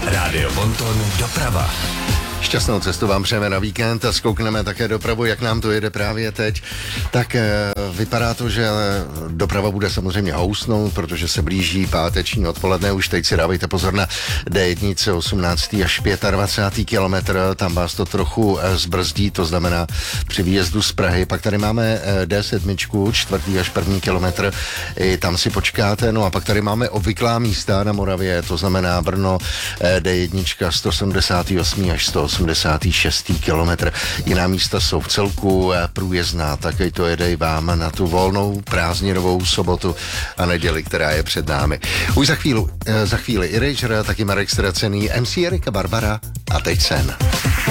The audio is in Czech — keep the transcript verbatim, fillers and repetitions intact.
Rádio Bonton doprava. Šťastnou cestu vám přejeme na víkend a zkoukneme také dopravu, jak nám to jede právě teď. Tak e, vypadá to, že doprava bude samozřejmě housnout, protože se blíží páteční odpoledne. Už teď si dávejte pozor na D jedna, osmnáctý až dvacátý pátý kilometr. Tam vás to trochu e, zbrzdí, to znamená při výjezdu z Prahy. Pak tady máme e, D sedm, čtvrtý až první kilometr. I tam si počkáte. No a pak tady máme obvyklá místa na Moravě, to znamená Brno, e, D jedna, sto sedmdesát osm až sto osmdesát šest kilometr. Jiná místa jsou v celku průjezdná, také to jede i vám na tu volnou prázdninovou sobotu a neděli, která je před námi. Už za chvíli, za chvíli Erasure, taky Marek Ztracený, M C Erika Barbara a teď Sen.